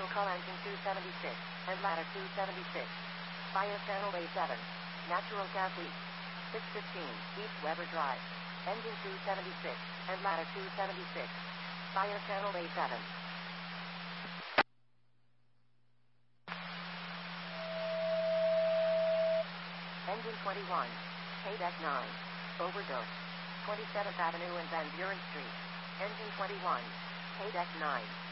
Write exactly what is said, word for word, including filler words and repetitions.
Local engine two seventy-six, and ladder two seventy-six. Fire channel A seven. Natural gas leak. six fifteen, East Weber Drive. Engine two seventy-six, and ladder two seventy-six. Fire channel A seven. Engine twenty-one. K-Deck nine. Overdose. twenty-seventh Avenue and Van Buren Street. Engine twenty-one. K-Deck nine.